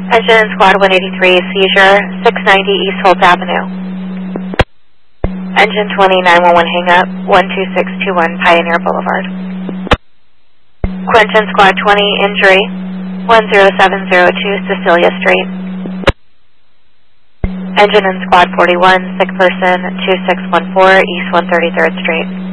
Engine Squad 183, seizure, 690 East Holt Avenue. Engine 20, 911 hang-up, 12621 Pioneer Boulevard. Quentin Squad 20, injury, 10702 Cecilia Street. Engine in Squad 41, sick person, 2614 East 133rd Street.